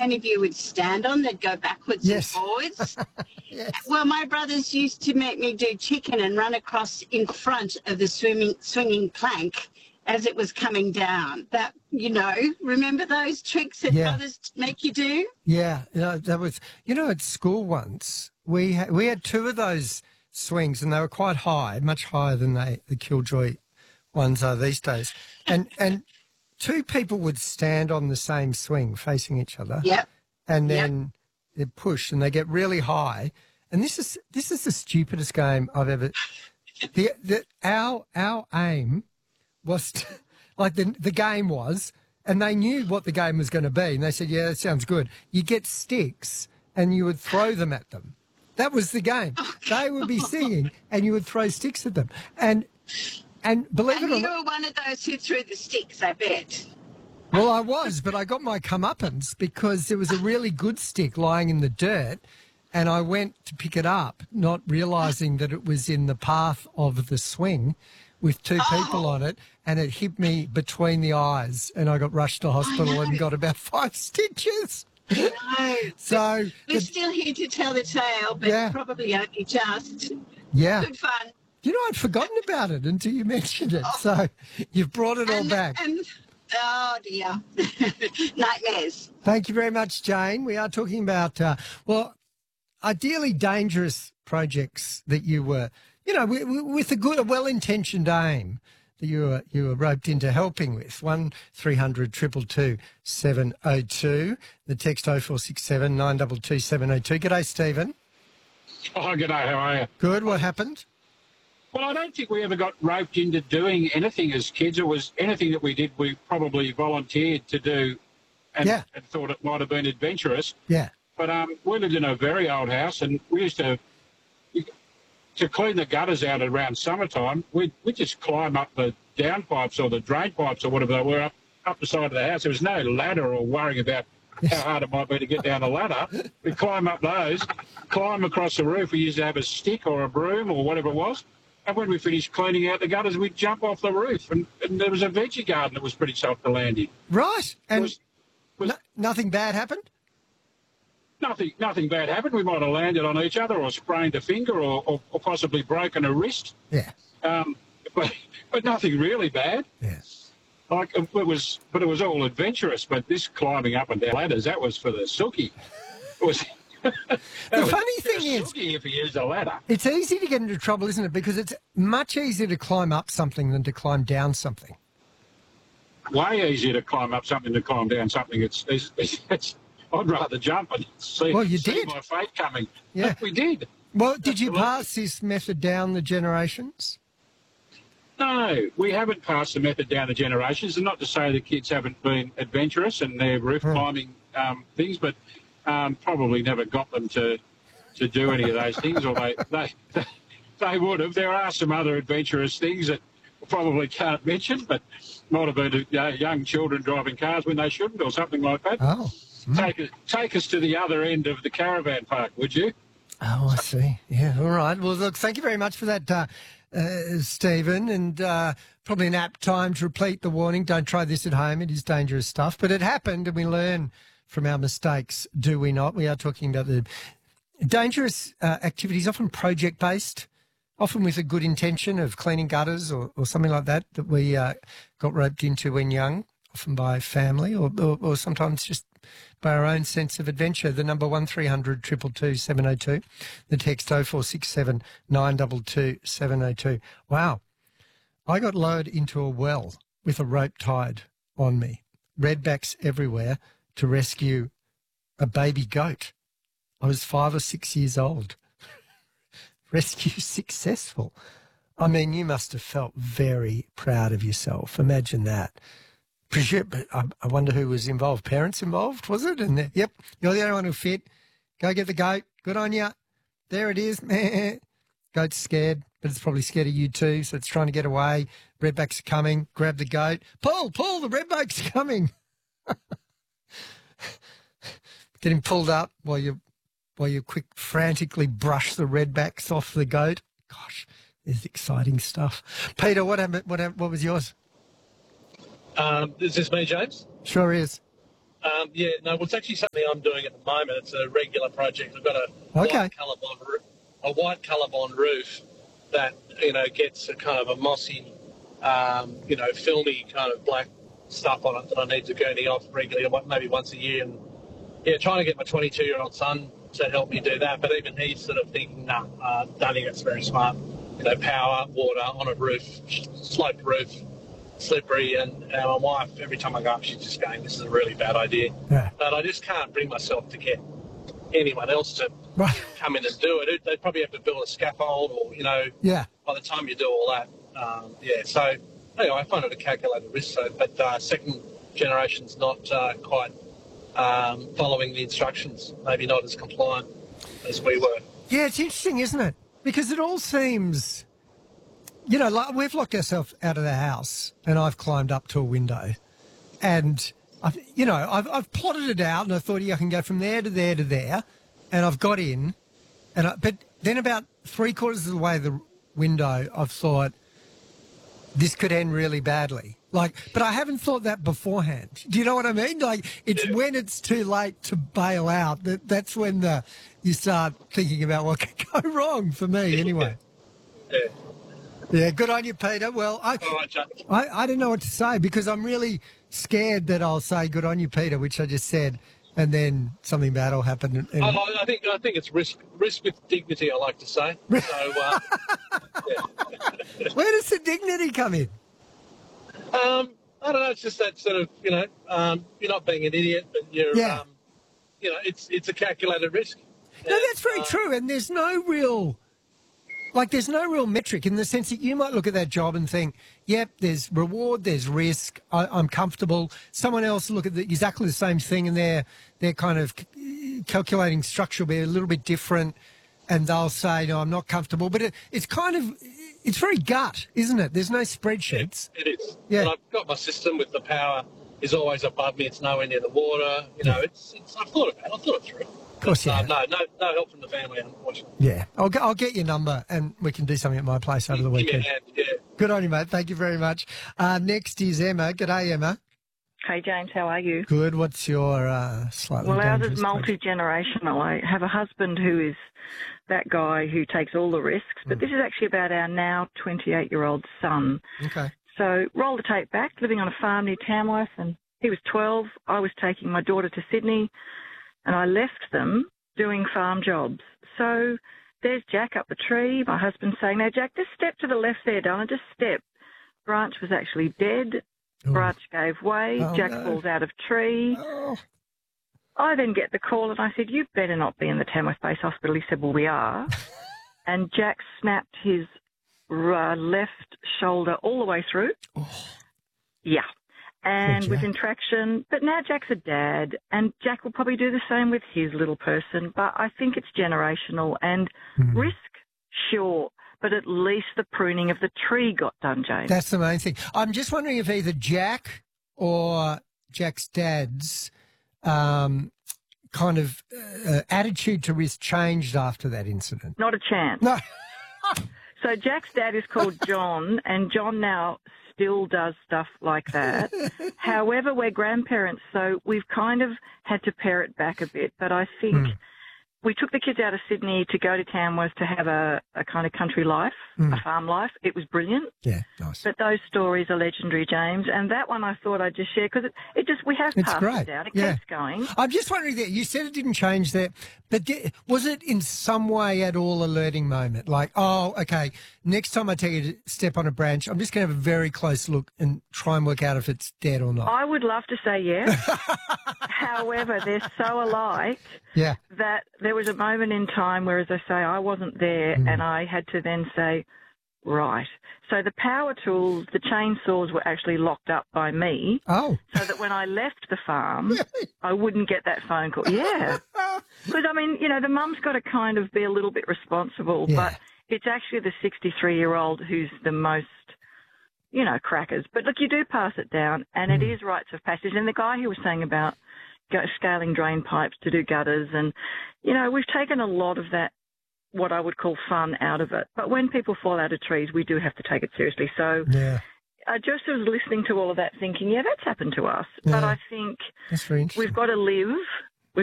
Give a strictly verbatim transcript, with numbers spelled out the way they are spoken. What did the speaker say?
many of you would stand on. They'd go backwards Yes. and forwards. Yes. Well, my brothers used to make me do chicken and run across in front of the swimming, swinging plank as it was coming down. That, you know, remember those tricks that Yeah. brothers make you do? Yeah, you know, that was, you know, at school once, we had, we had two of those swings and they were quite high, much higher than they, the Killjoy ones are these days. And, and two people would stand on the same swing facing each other. Yep. And Yep. then they push and they get really high. And this is, this is the stupidest game I've ever, the, the, our, our aim was to, like the, the game was, and they knew what the game was going to be. And they said, yeah, that sounds good. You get sticks and you would throw them at them. That was the game. They would be singing and you would throw sticks at them. And and believe And it or you not, were one of those who threw the sticks, I bet. well, I was, but I got my comeuppance because there was a really good stick lying in the dirt and I went to pick it up, not realising that it was in the path of the swing with two people Oh. on it, and it hit me between the eyes and I got rushed to hospital and got about five stitches. No. So, We're the- still here to tell the tale, but Yeah. probably only just. yeah. Good fun. You know, I'd forgotten about it until you mentioned it. So you've brought it all And, back. and oh dear, nightmares. Thank you very much, Jane. We are talking about, uh, well, ideally dangerous projects that you were, you know, with, with a good, a well-intentioned aim that you were you were roped into helping with. One three hundred two two two seven oh two. The text oh four six seven nine two two seven oh two. G'day, Stephen. Oh, g'day, how are you? Good. What happened? Well, I don't think we ever got roped into doing anything as kids. It was anything that we did, we probably volunteered to do and, Yeah. and thought it might have been adventurous. Yeah. But um, we lived in a very old house and we used to, to clean the gutters out around summertime, we'd, we'd just climb up the downpipes or the drain pipes or whatever they were up, up the side of the house. There was no ladder or worrying about how hard it might be to get down the ladder. We'd climb up those, climb across the roof. We used to have a stick or a broom or whatever it was. And when we finished cleaning out the gutters, we'd jump off the roof. And, and there was a veggie garden that was pretty soft to land in. Right. And Was- was- no, nothing bad happened? Nothing nothing bad happened. We might have landed on each other or sprained a finger or, or, or possibly broken a wrist. Yeah. Um, but, but nothing really bad. Yeah. Like it was, but it was all adventurous. But this climbing up and down ladders, that was for the sookie. It was. The funny thing is, sookie if you used a ladder. it's easy to get into trouble, isn't it? Because it's much easier to climb up something than to climb down something. Way easier to climb up something than to climb down something. It's, it's, it's, it's I'd rather jump and see, Well, you see did. my fate coming. Yeah. we did. Well, did you Absolutely. pass this method down the generations? No, we haven't passed the method down the generations, and not to say the kids haven't been adventurous and their roof Hmm. climbing um, things, but um, probably never got them to to do any of those things, or they, they they they would have. There are some other adventurous things that probably can't mention, but might have been uh, young children driving cars when they shouldn't, or something like that. Oh. Take us take us to the other end of the caravan park, would you? Oh, I see. Yeah, all right. Well, look, thank you very much for that, uh, uh, Stephen, and uh, probably an apt time to repeat the warning. Don't try this at home. It is dangerous stuff. But it happened, and we learn from our mistakes, do we not? We are talking about the dangerous uh, activities, often project-based, often with a good intention of cleaning gutters or, or something like that, that we uh, got roped into when young, often by family or, or, or sometimes just by our own sense of adventure. The number one three hundred two two two seven oh two, the text oh four six seven nine two two seven oh two. Wow. I got lowered into a well with a rope tied on me, redbacks everywhere, to rescue a baby goat. I was five or six years old. Rescue successful. I mean, you must have felt very proud of yourself. Imagine that. Presume, I, I wonder who was involved. Parents involved, was it? And the, yep, you're the only one who fit. Go get the goat. Good on you. There it is. Goat's scared, but it's probably scared of you too, so it's trying to get away. Redbacks are coming. Grab the goat. Pull, pull, the redback's coming. Get him pulled up while you while you quick frantically brush the redbacks off the goat. Gosh, there's exciting stuff. Peter, what happened? What happened, what was yours? Um, is this me, James? Sure is. Um, yeah, no, well, it's actually something I'm doing at the moment. It's a regular project. I've got a Okay. white colour bond, roo- a white colour bond roof that you know gets a kind of a mossy, um, you know, filmy kind of black stuff on it that I need to gurney off regularly, maybe once a year. And yeah, trying to get my twenty-two-year-old son to help me do that, but even he's sort of thinking, no, nah, uh, don't think that's very smart. You know, power, water on a roof, sloped roof, slippery, and, and my wife, every time I go up, she's just going, this is a really bad idea. Yeah. But I just can't bring myself to get anyone else to Right. come in and do it. They'd probably have to build a scaffold or, you know, Yeah. by the time you do all that. Um, yeah, so anyway, I find it a calculated risk, so, but uh, second generation's not uh, quite um, following the instructions, maybe not as compliant as we were. Yeah, it's interesting, isn't it? Because it all seems, you know, like we've locked ourselves out of the house and I've climbed up to a window and, I've, you know, I've, I've plotted it out and I thought, yeah, I can go from there to there to there and I've got in. and I, But then about three quarters of the way to the window, I've thought, this could end really badly. Like, but I haven't thought that beforehand. Do you know what I mean? Like, it's Yeah. when it's too late to bail out that that's when the you start thinking about what could go wrong for me. Anyway, Yeah. yeah, good on you, Peter. Well, I, All right, Jack. I I don't know what to say because I'm really scared that I'll say good on you, Peter, which I just said, and then something bad will happen. And, and I, I think I think it's risk risk with dignity, I like to say. So, uh, where does the dignity come in? um, I don't know. It's just that sort of, you know, um, you're not being an idiot, but you're, Yeah. um, you know, it's it's a calculated risk. No, And, that's very uh, true. And there's no real, like, there's no real metric in the sense that you might look at that job and think, yep, there's reward, there's risk, I, I'm comfortable. Someone else look at the, exactly the same thing and they're, they're kind of c- calculating structure will be a little bit different and they'll say, no, I'm not comfortable. But it, it's kind of, it's very gut, isn't it? There's no spreadsheets. It is. Yeah. And I've got my system with the power is always above me. It's nowhere near the water. You know, it's, it's I've thought about it. I've thought it through. Of course you Uh, have. no, no, no help from the family, unfortunately. Yeah. I'll, get- I'll get your number and we can do something at my place over the Give me a weekend. hand, yeah. Good on you, mate. Thank you very much. Uh, next is Emma. G'day, Emma. Hey, James, how are you? Good. What's your uh, slightly Well, ours dangerous is question? multi-generational. I have a husband who is that guy who takes all the risks, but this is actually about our now twenty-eight-year-old son. Okay. So roll the tape back, living on a farm near Tamworth, and he was twelve. I was taking my daughter to Sydney, and I left them doing farm jobs. So there's Jack up the tree. My husband's saying, now, Jack, just step to the left there, darling, just step. Branch was actually dead. Ooh. Branch gave way. Oh, Jack no. falls out of tree. Oh. I then get the call and I said, you better not be in the Tamworth Base Hospital. He said, well, we are. And Jack snapped his uh, left shoulder all the way through. Oh. Yeah. And Poor with Jack. intraction. But now Jack's a dad and Jack will probably do the same with his little person. But I think it's generational and Hmm. risk, sure. But at least the pruning of the tree got done, James. That's the main thing. I'm just wondering if either Jack or Jack's dad's um, kind of uh, attitude to risk changed after that incident. Not a chance. No. So Jack's dad is called John, and John now still does stuff like that. However, we're grandparents, so we've kind of had to pare it back a bit. But I think Mm. we took the kids out of Sydney to go to Tamworth to have a, a kind of country life, Mm. a farm life. It was brilliant. Yeah, nice. But those stories are legendary, James. And that one I thought I'd just share because it, it just, we have It's passed great. it down. It Yeah. keeps going. I'm just wondering that you said it didn't change that, but di- was it in some way at all a learning moment? Like, oh, okay, next time I tell you to step on a branch, I'm just going to have a very close look and try and work out if it's dead or not. I would love to say yes. However, they're so alike Yeah. that there was a moment in time where, as I say, I wasn't there Mm. and I had to then say, right. So the power tools, the chainsaws were actually locked up by me Oh. so that when I left the farm, I wouldn't get that phone call. Yeah. Because, I mean, you know, the mum's got to kind of be a little bit responsible, Yeah. but it's actually the sixty-three-year-old who's the most, you know, crackers. But look, you do pass it down, and it Mm. is rites of passage. And the guy who was saying about go, scaling drain pipes to do gutters, and, you know, we've taken a lot of that, what I would call fun, out of it. But when people fall out of trees, we do have to take it seriously. So Yeah. I just was listening to all of that thinking, yeah, that's happened to us. Yeah. But I think That's very interesting. we've got to live